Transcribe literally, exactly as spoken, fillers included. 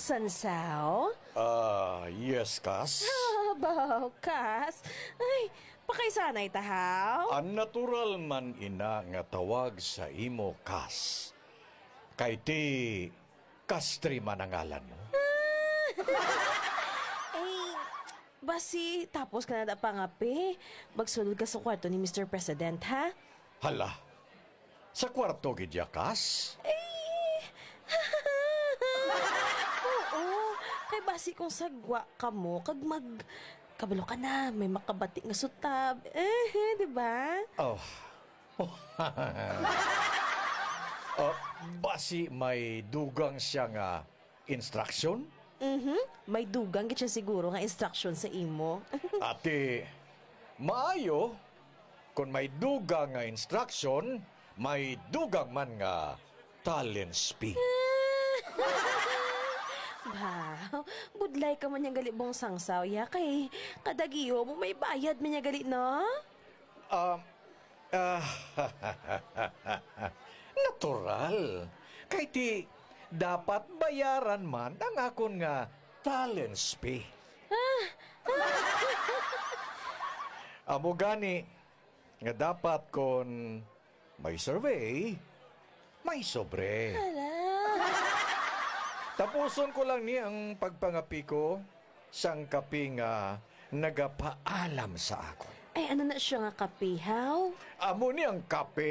sansaw? Ah, yes, Kas. Abaw, Kas. Ay, pakaisanay tahaw. Ang natural man ina nga tawag sa imo, Kas. Kay ti Kastri man ang ngalan mo. Ay, basi, tapos ka na da pangapi. Magsulod ka sa kwarto ni Mister President, ha? Hala, sa kwarto gidya, Kas? Oo, kay basi kung sagwa ka mo, kag mag... Kabalo ka na, may makabati nga sutab. Eh, di ba? Oh. Oh, basi may dugang siya nga instruction? Mhm, may dugang gid siya siguro nga instruction sa imo. Ate, maayo, kung may dugang nga instruction, may dugang man nga talent speak. Wow, budlay ka man yung gali bong sangsaw, ya kay kadagiyo mo may bayad man yung gali, no? Um, ah, natural. Kay ti, dapat bayaran man ang akon nga talent fee. Amo gani, nga dapat kon may survey, may sobre. Hala. Tapuson ko lang ni ang pagpangapi ko sang kapi nga nagapaalam sa akon. Ay, ano na siya nga kapihaw? Amo ni ang kape